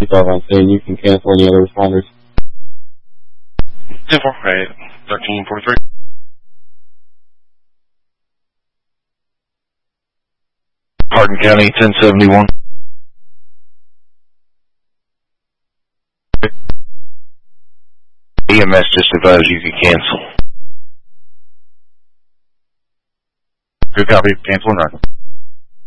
on scene. You can cancel any other responders. 10-4, 1343. Hardin County, 1071. EMS just advised you could cancel. Good copy, cancel and run.